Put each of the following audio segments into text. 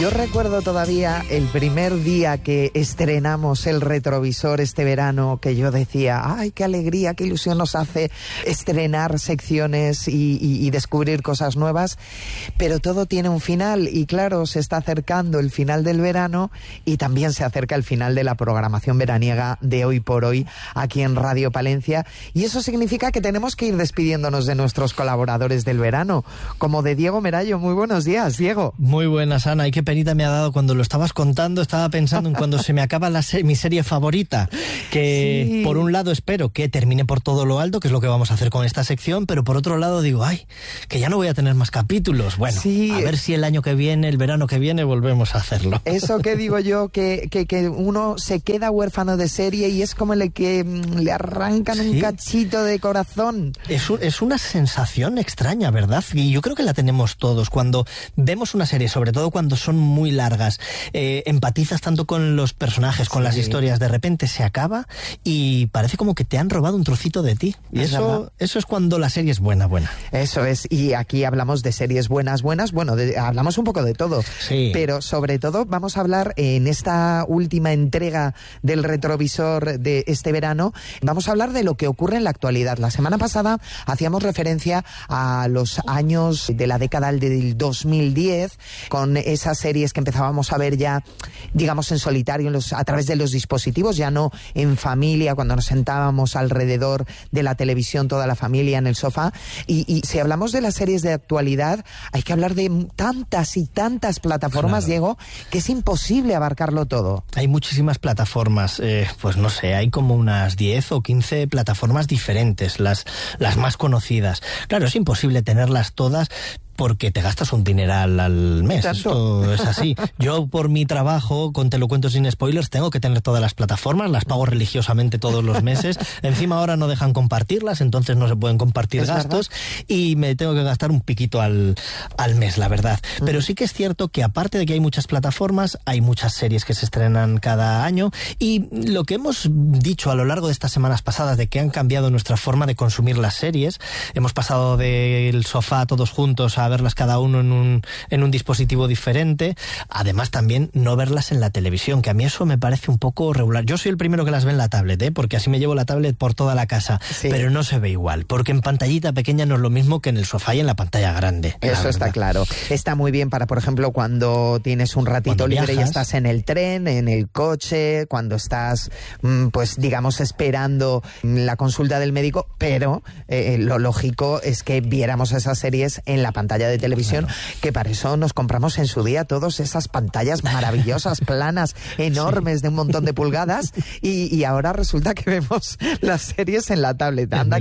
Yo recuerdo todavía el primer día que estrenamos el retrovisor este verano, que yo decía, ¡ay, qué alegría, qué ilusión nos hace estrenar secciones y descubrir cosas nuevas! Pero todo tiene un final y claro, se está acercando el final del verano y también se acerca el final de la programación veraniega de Hoy por Hoy aquí en Radio Palencia, y eso significa que tenemos que ir despidiéndonos de nuestros colaboradores del verano, como de Diego Merallo. Muy buenos días, Diego. Muy buenas, Ana, y qué penita me ha dado cuando lo estabas contando. Estaba pensando en cuando se me acaba mi serie favorita, que sí, por un lado espero que termine por todo lo alto, que es lo que vamos a hacer con esta sección, pero por otro lado digo, ay, que ya no voy a tener más capítulos. Bueno, sí, a ver si el año que viene, el verano que viene, volvemos a hacerlo. Eso que digo yo, que uno se queda huérfano de serie y es como el que le arrancan un cachito de corazón. Es una sensación extraña, ¿verdad? Y yo creo que la tenemos todos. Cuando vemos una serie, sobre todo cuando son muy largas, empatizas tanto con los personajes, con las historias, de repente se acaba y parece como que te han robado un trocito de ti. Y eso es cuando la serie es buena. Eso es, y aquí hablamos de series buenas, bueno, hablamos un poco de todo, pero sobre todo vamos a hablar en esta última entrega del retrovisor de este verano, vamos a hablar de lo que ocurre en la actualidad. La semana pasada hacíamos referencia a los años de la década del 2010, con esas series que empezábamos a ver ya, digamos, en solitario, a través de los dispositivos, ya no en familia, cuando nos sentábamos alrededor de la televisión, toda la familia en el sofá. Y si hablamos de las series de actualidad, hay que hablar de tantas y tantas plataformas, Diego, que es imposible abarcarlo todo. Hay muchísimas plataformas, pues no sé, hay como unas 10 o 15 plataformas diferentes, las más conocidas. Claro, es imposible tenerlas todas, porque te gastas un dineral al mes. Esto es así. Yo, por mi trabajo, con Te lo cuento sin spoilers, tengo que tener todas las plataformas, las pago religiosamente todos los meses. Encima ahora no dejan compartirlas, entonces no se pueden compartir gastos, y me tengo que gastar un piquito al mes, la verdad. Pero sí que es cierto que, aparte de que hay muchas plataformas, hay muchas series que se estrenan cada año, y lo que hemos dicho a lo largo de estas semanas pasadas, de que han cambiado nuestra forma de consumir las series, hemos pasado del sofá todos juntos a verlas cada uno en un dispositivo diferente. Además, también no verlas en la televisión, que a mí eso me parece un poco regular. Yo soy el primero que las ve en la tablet, porque así me llevo la tablet por toda la casa, pero no se ve igual, porque en pantallita pequeña no es lo mismo que en el sofá y en la pantalla grande. Eso está claro. Está muy bien para, por ejemplo, cuando tienes un ratito libre y estás en el tren, en el coche, cuando estás, pues digamos, esperando la consulta del médico, pero lo lógico es que viéramos esas series en la pantalla de televisión, que para eso nos compramos en su día todas esas pantallas maravillosas, planas, enormes, de un montón de pulgadas, y ahora resulta que vemos las series en la tablet. Anda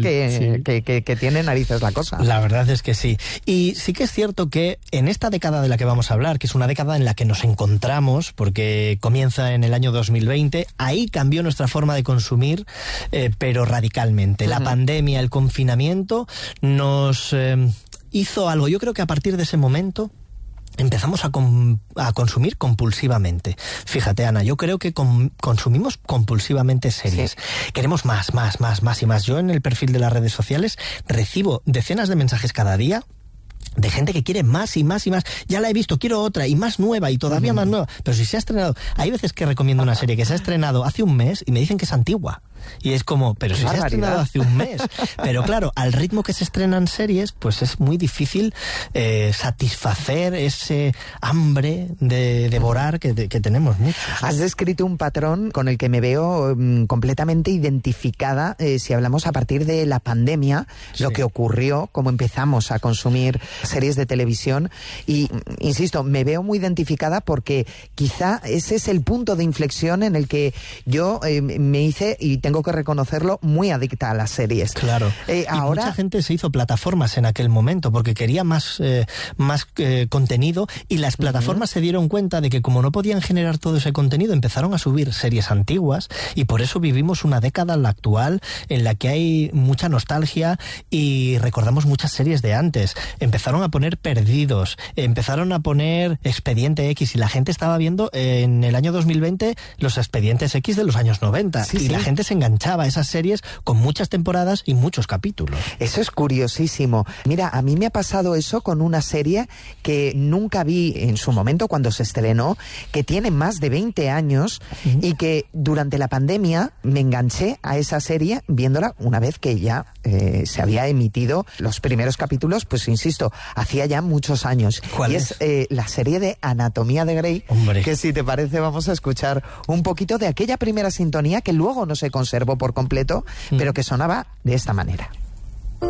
que tiene narices la cosa. La verdad es que sí. Y sí que es cierto que en esta década de la que vamos a hablar, que es una década en la que nos encontramos, porque comienza en el año 2020, ahí cambió nuestra forma de consumir, pero radicalmente. La pandemia, el confinamiento nos hizo algo. Yo creo que a partir de ese momento empezamos a consumir compulsivamente. Fíjate, Ana, yo creo que consumimos compulsivamente series. Queremos más y más. Yo en el perfil de las redes sociales recibo decenas de mensajes cada día de gente que quiere más y más y más. Ya la he visto, quiero otra, y más nueva, y todavía más nueva. Pero si se ha estrenado... Hay veces que recomiendo una serie que se ha estrenado hace un mes y me dicen que es antigua. Y es como, pero si se ha estrenado hace un mes. Pero claro, al ritmo que se estrenan series, pues es muy difícil satisfacer ese hambre de devorar que tenemos muchos. Has descrito un patrón con el que me veo completamente identificada, si hablamos a partir de la pandemia, lo que ocurrió, cómo empezamos a consumir series de televisión, y insisto, me veo muy identificada porque quizá ese es el punto de inflexión en el que yo me hice, y tengo que reconocerlo, muy adicta a las series. Claro. Ahora mucha gente se hizo plataformas en aquel momento porque quería más contenido, y las plataformas se dieron cuenta de que, como no podían generar todo ese contenido, empezaron a subir series antiguas, y por eso vivimos una década, la actual, en la que hay mucha nostalgia y recordamos muchas series de antes. Empezaron empezaron a poner Perdidos, empezaron a poner Expediente X, y la gente estaba viendo en el año 2020 los Expedientes X de los años 90, y la gente se enganchaba a esas series con muchas temporadas y muchos capítulos. Eso es curiosísimo. Mira, a mí me ha pasado eso con una serie que nunca vi en su momento cuando se estrenó, que tiene más de 20 años y que durante la pandemia me enganché a esa serie viéndola una vez que ya se había emitido los primeros capítulos, pues insisto, hacía ya muchos años. ¿Cuál es? La serie de Anatomía de Grey. Hombre. Que si te parece vamos a escuchar un poquito de aquella primera sintonía que luego no se conservó por completo, pero que sonaba de esta manera.